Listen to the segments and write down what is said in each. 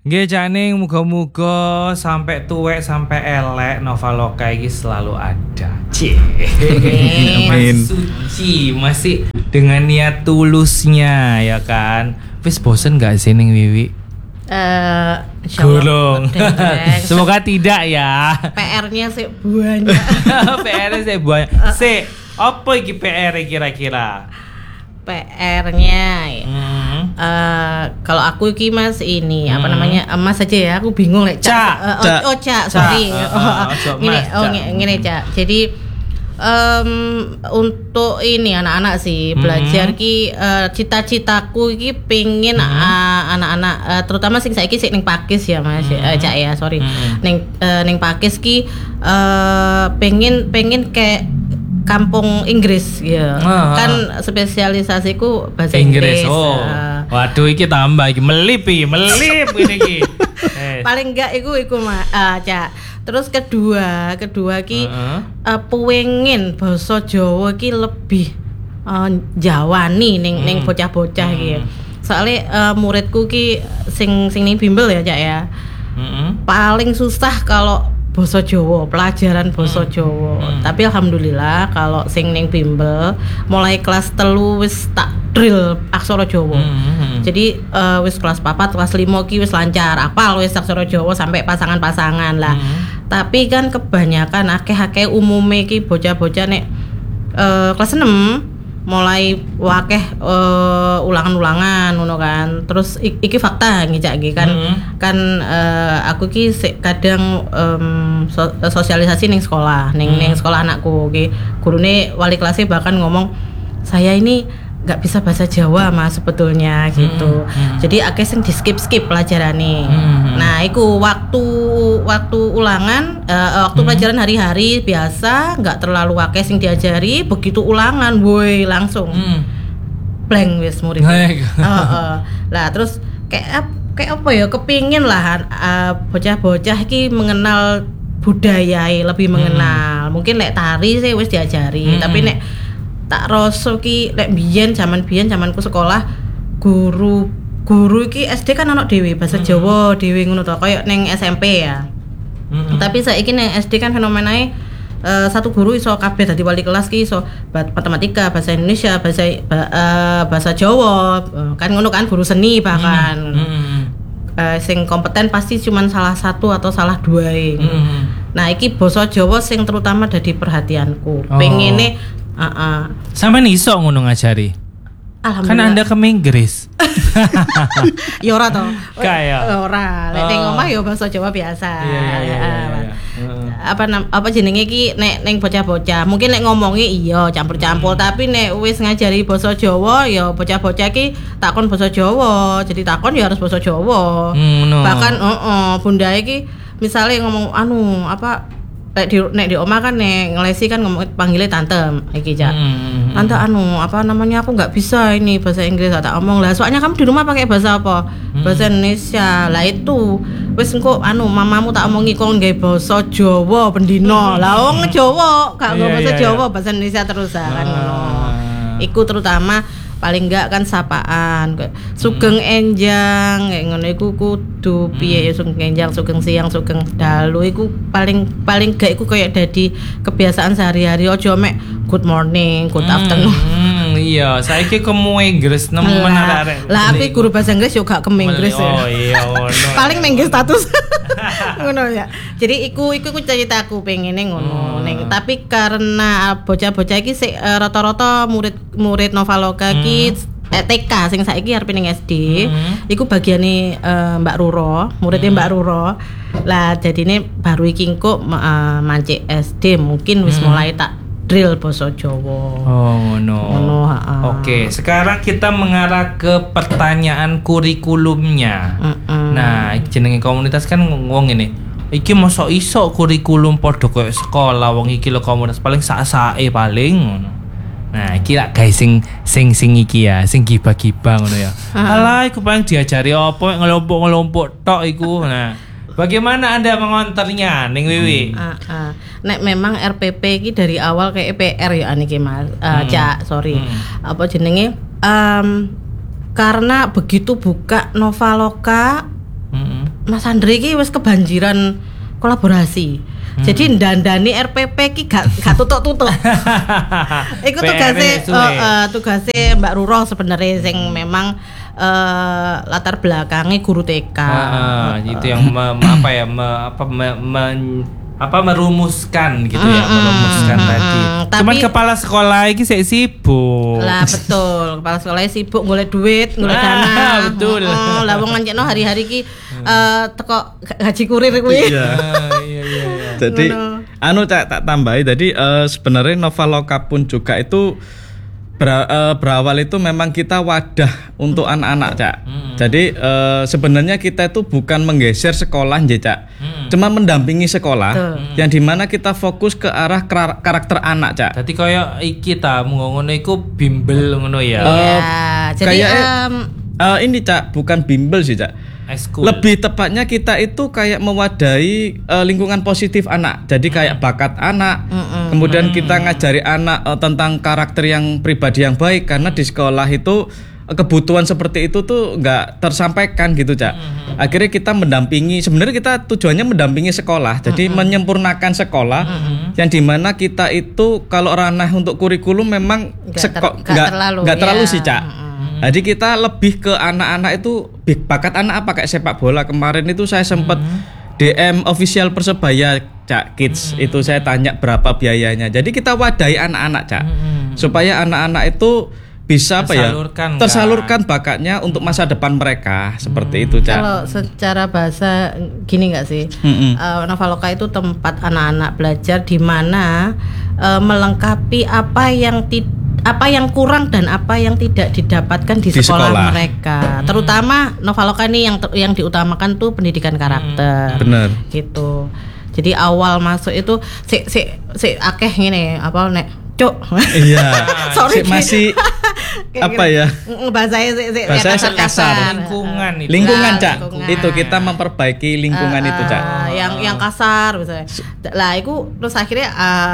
Nggih jane muga-muga sampai tuwek sampai elek Novaloka iki selalu ada. Masih suci, masih dengan niat tulusnya ya kan. Wis bosen gak sih ning Wiwi? Gulung. Semoga tidak ya. PR-nya sih banyak. PR-nya sih banyak. Apa iki PR kira-kira? PR-nya kalau aku iki Mas ini apa namanya Mas aja ya, aku bingung Cak. Cak, sorry. Ngene Cak. Jadi untuk ini anak-anak sih belajar ki cita-citaku iki pengin anak-anak terutama sing saiki sik ning Pakis ya Mas Cak ya, sorry. Ning Pakis ki pengen kayak kampung Inggris ya. Kan spesialisasiku bahasa Inggris. Waduh iki tambah iki melip ngene iki. Paling enggak iku Cak. Terus kedua ki pengen basa Jawa ki lebih jawani ning bocah-bocah iki. Soale muridku ki sing ning bimbel ya Cak ya. Paling susah kalau basa Jawa, pelajaran basa Jawa. Tapi alhamdulillah kalau sing ning bimbel mulai kelas 3 wis tak drill aksara Jawa. Jadi wis kelas 4, kelas 5 ki wis lancar, apal wis aksara Jawa sampai pasangan-pasangan lah. Tapi kan kebanyakan akeh-akeh umume ki bocah-bocah nek kelas 6 mulai wakeh ulangan-ulangan ngono kan. Terus iki fakta ngicak iki kan. Kan aku ki kadang sosialisasi ning sekolah, ning sekolah anakku ki. Gurune wali kelasnya bahkan ngomong, "Saya ini nggak bisa bahasa Jawa Mas sebetulnya gitu." Jadi akeh sing di skip pelajarane. Nah, iku waktu ulangan waktu pelajaran hari-hari biasa nggak terlalu akeh sing diajari, begitu ulangan woi langsung blank wis murid. Lah terus kayak apa ya, kepingin lah bocah-bocah iki mengenal budaya, lebih mengenal. Mungkin lek tari sih wis diajari, tapi nek tak rasa ki lek zamanku sekolah guru iki SD kan ana dhewe bahasa Jawa dhewe ngono to, kaya ning SMP ya. Tapi saiki ning SD kan fenomenae satu guru iso kabeh dadi wali kelas ki, iso matematika, bahasa Indonesia, bahasa Jawa, kan ngono kan, guru seni bahkan. Sing kompeten pasti cuma salah satu atau salah dua. Nah, iki basa Jawa sing terutama dadi perhatianku. Pengene sampean iso ngono ngajari? Kan Anda ke Inggris. Ya ora to. Kayak ora. Lek ning omah ya basa Jawa biasa. Iya. Apa jenenge iki nek ning bocah-bocah. Mungkin nek ngomongi iya campur-campur, tapi nek wis ngajari basa Jawa ya bocah-bocah iki takon basa Jawa. Jadi takon ya harus basa Jawa. Bahkan bunda iki misale ngomong nek di omah kan nek ngelesi kan panggilnya tante iki Cak. Tante apa namanya, aku enggak bisa ini bahasa Inggris, tak omong lah. Soalnya kamu di rumah pakai bahasa apa? Bahasa Indonesia. Lah itu wis engko mamamu tak omongi kon nggawe basa Jawa bendino. Lah wong Jawa gak nggo bahasa Jawa, bahasa Indonesia terus kan ngono. Iku terutama paling enggak kan sapaan sugeng enjang kayak ngono iku kudu piye ya, sugeng enjang, sugeng siang, sugeng dalu iku paling gak iku kayak dadi kebiasaan sehari-hari. Ojo mek good morning, good afternoon. Iya, saiki kemu Inggris nemen arek. Lah aku guru bahasa Inggris yo gak ke Inggris ya. Oh iya ngono. Paling mengge status. Ngono ya. Jadi iku cita-citaku pengene ngono. Tapi karena bocah-bocah iki sik rata-rata murid Novaloka iki TK sing saiki arep ning SD, iku bagiane Mbak Ruro, muridnya Mbak Ruro. Lah jadine baru iki engko mancik SD mungkin wis mulai tak drill basa Jawa. Oh no. Oke, sekarang kita mengarah ke pertanyaan kurikulumnya. Nah, jenenge komunitas kan ngomong ini. Iki mosok iso kurikulum padha koyo sekolah, wong iki lho komunitas paling sak-sake paling ngono. Nah, iki lak guys sing iki ya, sing gibah-gibah ngono ya. Alah, iku paling diajari apa ngelompok-ngelompok tok iku. Nah, bagaimana Anda mengonternya ning Wiwi? Nek memang RPP iki dari awal kayak PR ya aniki Mas. Cak, sorry. Apa jenenge? Karena begitu buka Novaloka Mas Andre iki wis kebanjiran kolaborasi. Jadi ndandani RPP ki gak tutuk-tutuk. Iku tugase Mbak Ruro sebenarnya sing memang latar belakangnya guru TK. Itu yang merumuskan gitu ya, merumuskan tadi. Cuman kepala sekolah iki sik sibuk. Lah betul, kepala sekolahnya sibuk golek duit, golek dana. Betul. Lah wong ngancekno hari-hari ki teko gaji kurir kuwi. Iya. Jadi tak tambahi tadi sebenarnya Novaloka pun juga itu berawal itu memang kita wadah untuk anak-anak, Cak. Jadi sebenarnya kita itu bukan menggeser sekolah, Cak. Cuma mendampingi sekolah yang dimana kita fokus ke arah karakter anak, Cak. Jadi kayak kita ngono iku bimbel ngono ya. Jadi ini, Cak, bukan bimbel sih, Cak. Lebih tepatnya kita itu kayak mewadahi lingkungan positif anak. Jadi kayak bakat anak. Kemudian kita ngajari anak tentang karakter yang pribadi yang baik, karena di sekolah itu kebutuhan seperti itu tuh nggak tersampaikan gitu, Cak. Akhirnya kita mendampingi, sebenarnya kita tujuannya mendampingi sekolah. Jadi menyempurnakan sekolah yang dimana kita itu kalau ranah untuk kurikulum memang nggak terlalu sih, Cak. Jadi kita lebih ke anak-anak itu bakat anak apa, kayak sepak bola. Kemarin itu saya sempat DM official Persebaya, Cak, Kids. Itu saya tanya berapa biayanya. Jadi kita wadahi anak-anak, Cak. Supaya anak-anak itu bisa tersalurkan bakatnya untuk masa depan mereka. Seperti itu, Cak. Kalau secara bahasa gini enggak sih? Novaloka itu tempat anak-anak belajar di mana melengkapi apa yang kurang dan apa yang tidak didapatkan di sekolah mereka. Terutama Novaloka ini yang diutamakan tuh pendidikan karakter. Bener. Gitu. Jadi awal masuk itu si akeh ngene apa nek cuk. Iya. Sorry masih apa ya? Bahasanya kasar. Lingkungan, Cak. Lingkungan. Itu kita memperbaiki lingkungan itu, Cak. Yang kasar misalnya. Lah iku terus akhirnya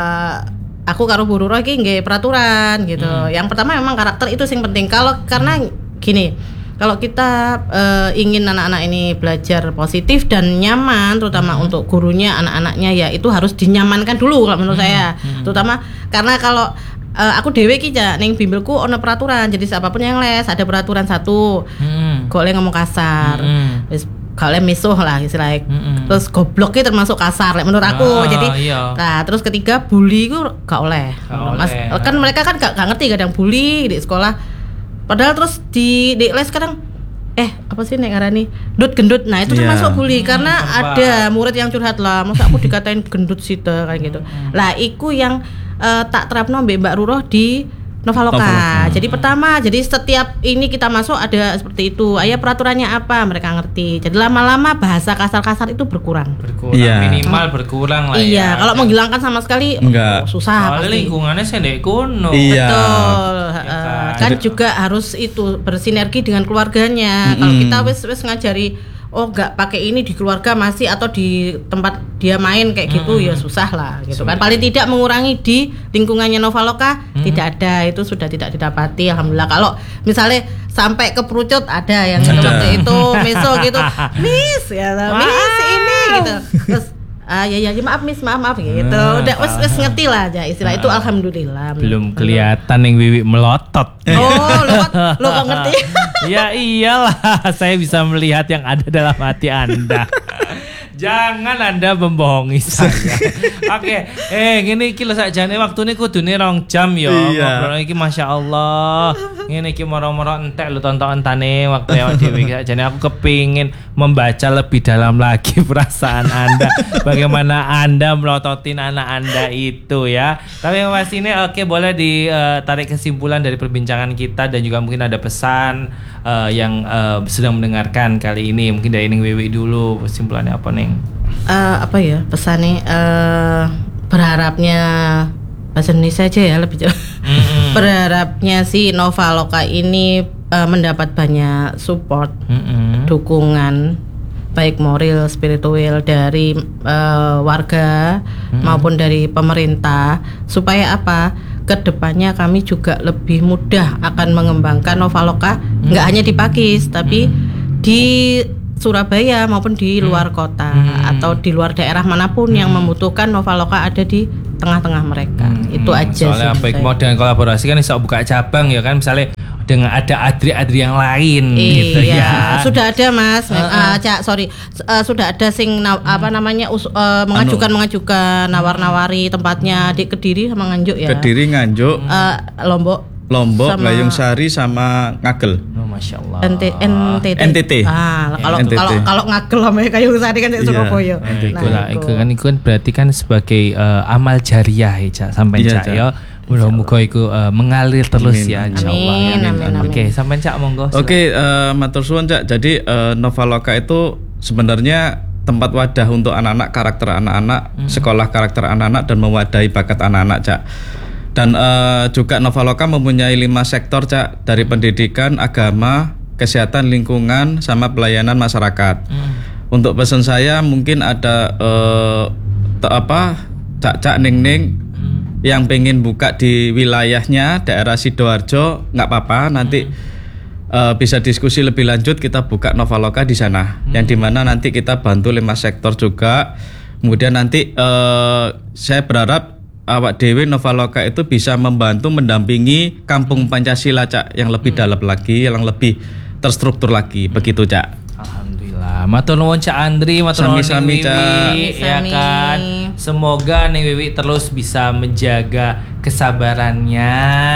aku karo Bu Ruro iki nggih peraturan gitu. Yang pertama memang karakter itu yang penting. Karena gini, kalau kita ingin anak-anak ini belajar positif dan nyaman, terutama untuk gurunya, anak-anaknya ya itu harus dinyamankan dulu kalau menurut saya. Terutama karena kalau aku dhewe iki ning bimbelku ono peraturan. Jadi siapapun yang les ada peraturan satu. Gak boleh ngomong kasar. Wis gak misuh lah istilahnya. Terus goblok itu termasuk kasar menurut aku. Jadi nah terus ketiga bully itu gak oleh. Kan mereka kan gak ngerti kadang bully di sekolah. Padahal terus di les kadang apa sih nek ngarani gendut. Nah itu termasuk bully karena ada murid yang curhat lah. Masa aku dikatain gendut sih kayak gitu. Lah iku yang tak terapno Mbak Ruro di Novaloka. Jadi pertama, jadi setiap ini kita masuk ada seperti itu. Peraturannya apa mereka ngerti. Jadi lama-lama bahasa kasar-kasar itu berkurang. Minimal berkurang lah. Iya, kalau menghilangkan sama sekali susah. Soalnya lingkungannya sendiri kuno. Betul. Kan juga harus itu bersinergi dengan keluarganya. Kalau kita wis ngajari enggak pakai ini di keluarga masih atau di tempat dia main kayak gitu ya susah lah gitu kan. Paling tidak mengurangi di lingkungannya Novaloka tidak ada, itu sudah tidak didapati alhamdulillah. Kalau misalnya sampai keperucut ada yang waktu itu meso gitu, Miss ini gitu. Terus ya maaf Miss, maaf gitu. Udah wis ngerti lah aja istilah itu alhamdulillah. Belum kelihatan yang Wiwi melotot. Lo kok ngerti? Ya iyalah, saya bisa melihat yang ada dalam hati Anda. Jangan Anda membohongi saya. Oke, ngene iki lho sakjane waktune kudune 2 jam ya. Ngobrol iki masyaallah. Ngene iki moro-moro entek lho tonton-tontane waktu awake dhewe sakjane aku kepingin membaca lebih dalam lagi perasaan Anda. Bagaimana Anda melototin anak Anda itu ya. Tapi yang pasti ini boleh ditarik kesimpulan dari perbincangan kita dan juga mungkin ada pesan yang sedang mendengarkan kali ini. Mungkin dari Ning Wiwi dulu kesimpulannya apa nih? Apa ya pesannya? Berharapnya bahasa Indonesia aja ya lebih jauh. Berharapnya si Novaloka ini mendapat banyak support, dukungan baik moral, spiritual dari warga maupun dari pemerintah supaya apa? Kedepannya kami juga lebih mudah akan mengembangkan Novaloka nggak hanya di Pakis tapi di Surabaya maupun di luar kota atau di luar daerah manapun yang membutuhkan Novaloka ada di tengah-tengah mereka. Itu aja. Soalnya apa mau dengan kolaborasi kan bisa buka cabang ya kan, misalnya dengan ada Adri yang lain gitu ya. Sudah ada Mas. Sudah ada sing mengajukan nawar-nawari tempatnya di Kediri sama Nganjuk ya. Kediri, Nganjuk, Lombok, Layung Sari sama Ngagel. Oh, Masya Allah. NTT. Kalau Ngagel sama Layung Sari kan di Surabaya. Itu kan berarti kan sebagai amal jariah ya sampai ya. Mudah-mudahan itu mengalir terus ya, insyaallah. Amin. Oke, sampai Cak monggo. Oke, matur suwun Cak. Jadi Novaloka itu sebenarnya tempat wadah untuk anak-anak, karakter anak-anak, sekolah karakter anak-anak dan mewadahi bakat anak-anak Cak. Dan juga Novaloka mempunyai 5 sektor Cak, dari pendidikan, agama, kesehatan, lingkungan, sama pelayanan masyarakat. Untuk pesan saya mungkin ada Cak Ning yang pengen buka di wilayahnya daerah Sidoarjo, nggak apa-apa, nanti bisa diskusi lebih lanjut, kita buka Novaloka di sana, yang dimana nanti kita bantu 5 sektor juga. Kemudian nanti saya berharap awak dewe Novaloka itu bisa membantu mendampingi Kampung Pancasila Cak, yang lebih dalam lagi, yang lebih terstruktur lagi, begitu Cak. Alhamdulillah. Matur nuwun Cak Andri, matur nuwun Sami-sami Cak. Ya kan. Semoga nih Wiwi terus bisa menjaga kesabarannya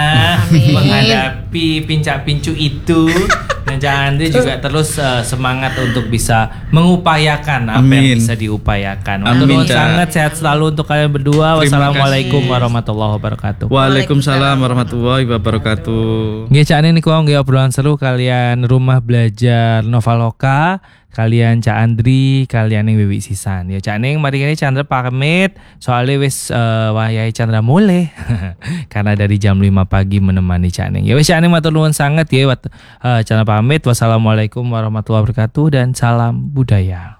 menghadapi pincak-pincu itu. Dan Cak Andri juga terus semangat untuk bisa mengupayakan apa yang bisa diupayakan. Matur nuwun sangat, sehat selalu untuk kalian berdua. Wassalamualaikum warahmatullahi wabarakatuh. Waalaikumsalam warahmatullahi wabarakatuh. Nggih Cak niku nggih obrolan seru kalian Rumah Belajar Novaloka, kalian Cak Andri, kalian yang Wiwi Sisan. Ya Cak Ning mari kene Chandra pamit, soalnya wis wayahe Chandra mulai karena dari jam 5 pagi menemani Cak Ning. Ya wis Cak Ning matur nuwun sangat ya Chandra pamit. Wassalamualaikum warahmatullahi wabarakatuh dan salam budaya.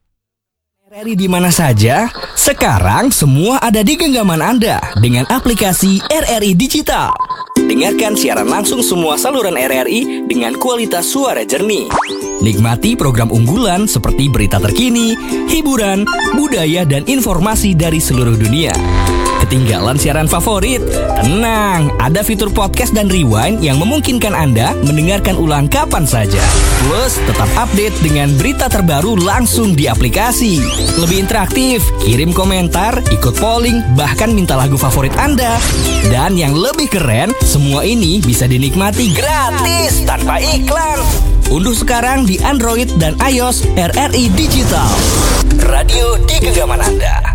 RRI di mana saja? Sekarang semua ada di genggaman Anda dengan aplikasi RRI Digital. Dengarkan siaran langsung semua saluran RRI dengan kualitas suara jernih. Nikmati program unggulan seperti berita terkini, hiburan, budaya, dan informasi dari seluruh dunia. Ketinggalan siaran favorit? Tenang, ada fitur podcast dan rewind yang memungkinkan Anda mendengarkan ulang kapan saja. Plus, tetap update dengan berita terbaru langsung di aplikasi. Lebih interaktif, kirim komentar, ikut polling, bahkan minta lagu favorit Anda. Dan yang lebih keren, semua ini bisa dinikmati gratis tanpa iklan. Unduh sekarang di Android dan iOS RRI Digital. Radio di genggaman Anda.